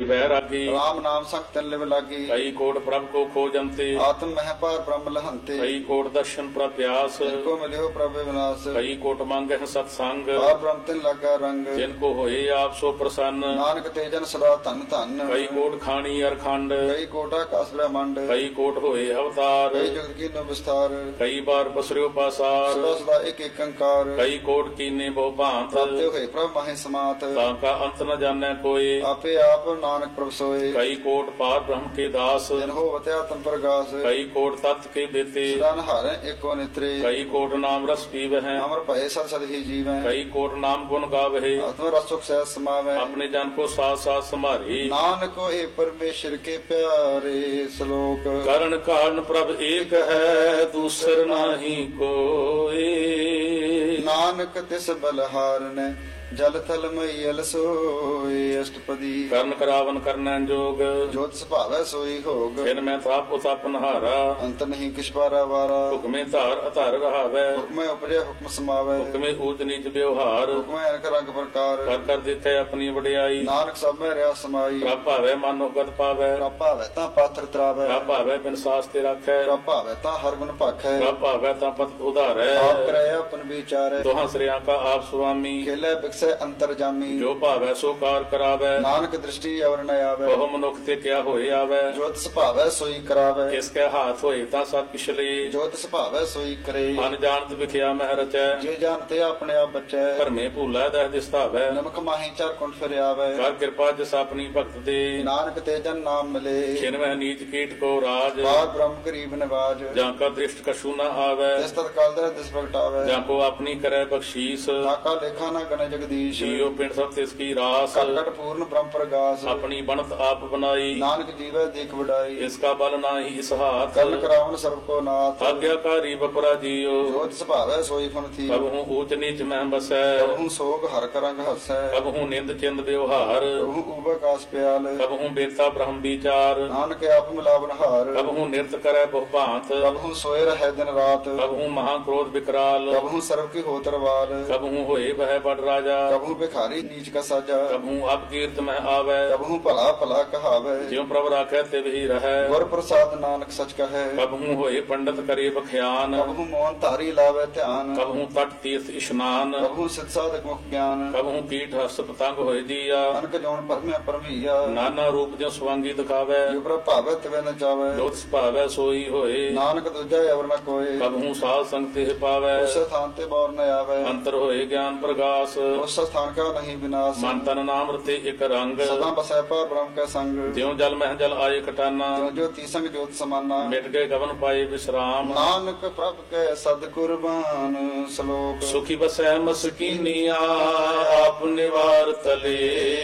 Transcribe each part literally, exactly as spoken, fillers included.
वैरागी राम नाम संग तिन लिव लागी कई कोट प्रभ को खोजंते आत्म मह पार ब्रह्म लहंते कई कोट दर्शन प्रप्यास जिनको मिलियो प्रभु विनाश कई कोट मांगे सत्संग पार ब्रह्म तिन लगा रंग जिनको होए आप सो प्रसन्न नानक तेजन सदा धन धन कई कोट खानी अरखंड कई कोटा कास ब्रह्मांड कई कोट होए अवतार कई जगत की नो विस्तार कई बार पसरियो पासार सदा सदा एक एक अंकार कई कोट कीने बहु भांत ताते होए प्रभ माहे समात ताका अंत न जाने कोई आपे आप नानक प्रभ सोए कई कोट पार ब्रह्म के दास जिन हो वत्या तम प्रगास कई कोट तत्व के बेते सदा नहारे एको नेत्रे कई कोट नाम रस पीव है अमर भय सद सद ही जीवै कई कोट नाम गुण गावहे आत्म रसुख सहज समावै अपने जन को साथ साथ संभारी नानक होए परमेश्वर के प्यारे श्लोक करण कारण प्रभ एक है दूसर नाही कोई नानक तिस बलहारन जल थल मैयल सोए अष्टपदी करण करावन करनै जोग जोत सुभावै सोई होग फिर मैं ताप उतापन हारा अंत नहीं किछ पारा वारा हुक्मे धार अधार रहावै हुक्म उपजे हुक्म समावै हुक्मे ऊच नीच व्यवहार हुक्म अनक रंग प्रकार कर कर दिखे अपनी वडियाई नानक सब में रहा समाई प्रभ भावै मानो गत पावै प्रभ भावै ता पात्र त्रावै प्रभ भावै बिन सास्ते राखै प्रभ भावै ता हर गुण भाखै प्रभ भावै ता पत उधारै आप करे अपन विचारै दोहां श्रेया का आप स्वामी खेले बिकसै अंतर जामी जो भावै सो कार करावै नानक दृष्टि अवर न आवे बहु मनुख ते क्या होए आवै जोत सुभावै सोई करावै किसके हाथ होए ता सब किछ ले जोत सुभावै सोई करे अनजानत विखिया मह रचै जे जानते अपने आप बचै भरमे भूलै दह दिसतावै नमक माही चार कुंड फिर आवे कर कृपा जिस अपनी भक्त दे नानक तेजन नाम मिले छिनवह नीच कीट को राज पार ब्रह्म गरीब नवाज जाका दृष्ट कछु न आवै जिस तत्काल दर दिस प्रगटावे जाको अपनी करे बख्शीस ताका लेखा न गणे जगदीश जियो पिंड सब तिसकी रास कटकट पूर्ण ब्रह्म प्रगास अपनी बनत आप बनाई नानक जीवै देख बढ़ाई इसका बल नाही इस हाथ कर्ण करावन सर्व को नाथ आज्ञाकारी बपरा जियो जोत सुभावै सोई फुन थी कब हूँ ऊच नीच मह बसै प्रभु सोग हर करंग हसै कब हूँ निंद चिंद व्यवहार प्रभु उब कास प्याल कब हूँ बेता ब्रह्म विचार नानक आप मिलावन हार कब हूँ नृत्य करे बहु भांत प्रभु सोए रहे दिन रात कब हूँ महाक्रोध विकराल प्रभु सर्व की होतरवाल कब हूँ होए वह बड़ राजा प्रभु भिखारी नीच का साजा कब हूँ अब कीर्त में आवे प्रभु भला भला कहावे ज्यों प्रभु राखे तिव ही रहे गुर प्रसाद नानक सच कहे कब हूँ होए पंडित करे बख्यान प्रभु मोहन धारी लावे ध्यान कब हूँ तट तीर्थ स्नान प्रभु सिद्ध साधक मुख ज्ञान कब हूँ कीट हस्त पतंग होए दिया अनक जौन परमे परमिया नाना रूप जो स्वांगी दिखावे जो प्रभ भावे तिवे न जावे जोत पावे सोई होए नानक दूजा अवर न कोय कब हूँ साध संग तिह पावे उस स्थान ते बार न आवे अंतर होए ज्ञान प्रकाश उस स्थान का नहीं विनाश मन तन नाम रते एक रंग सदा बसै पर ब्रह्म का संग ज्यों जल मह जल आए कटाना जो जो तीसंग ज्योत समाना मिट गए गवन पाए विश्राम नानक प्रभ के सद कुर्बान श्लोक सुखी बसै मस्कीनिया आप निवार तले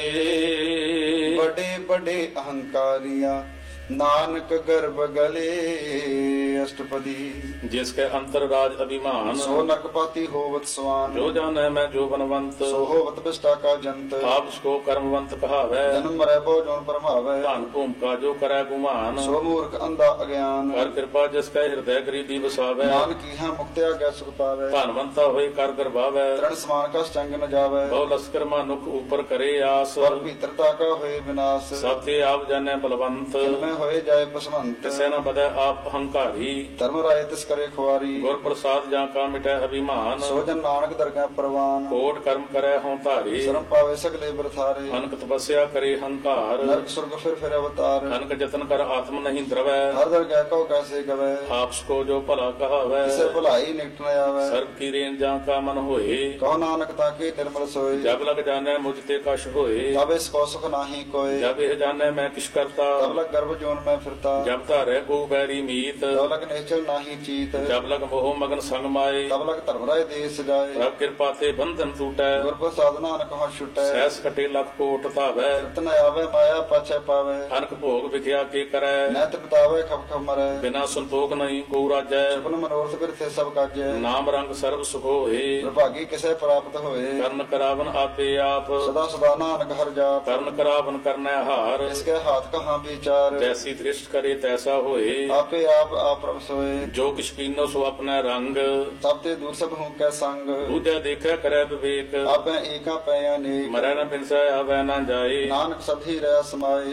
बड़े बड़े अहंकारिया नानक गर्भ गले अष्टपदी जिसके अंतर राज अभिमान सो नरकपाती होवत स्वान जो जाने मैं जो बनवंत सो होवत बिष्टा का जंत आप उसको कर्मवंत कहावै जन्म मरै बो जोन परमावै धन भूम का जो करे गुमान सो मूर्ख अंधा अज्ञान कर कृपा जिसके हृदय गरीबी बसावै नानक है मुक्ति आज्ञा सुख पावै धनवंता होए कर गर्भावै तृण समान का चंग न जावै बहु लश्कर मानुख ऊपर करे आस स्वर भीतरता का होए विनाश सब ते आप जाने बलवंत में होए जाए पसवंत तिसै न बदै आप अहंकारी धर्म राय तिस करे खुआरी गुर प्रसाद जा का मिटै अभिमान सो जन नानक दरगाह परवान कोट कर्म करे हों धारी शर्म पावे सगले बरथारे अनक तपस्या करे हंकार नरक स्वर्ग फिर फिर अवतार अनक जतन कर आत्म नहीं द्रवै हर दरगाह को कैसे गवे आपको जो भला कहावै इसे भलाई निकट न आवे सर्व की रेन जा का मन होए कहो नानक ताके निर्मल सोए जब लग जाने मुझ ते कश होए तब इसको सुख नाही कोय जब यह जाने मैं किस करता तब लग गर्भ जोन में फिरता जब धारे को बैरी मीत तब लग नेचर नाही चीत जब लग मोह मगन संग माए तब लग धर्म राय देश जाए प्रभ कृपा ते बंधन टूटै गुर प्रसाद नानक कहाँ छुटै सहस कटे लख कोट धावै रतन आवे माया पाछे पावे अनक भोग विख्या के करै नैत बितावे खप खप मरै बिना संतोख नहीं को राजै अपने मनोरथ बिरथे सब काजै नाम रंग सर्व सुख होए प्रभागी किसे प्राप्त होए कर्ण करावन आपे आप सदा सदा नानक हर जाप कर्ण करावन करनै हार इसके हाथ कहाँ विचार जैसी दृष्ट करे तैसा होए आपे आप आप प्रभ सोए जो किछ कीनो सो अपना रंग तब ते दूर सब हूँ कै संग दूजा देखै करै विवेक आपे एका पै अनेक मरै न बिनसै आवे न जाए नानक सभी रह समाए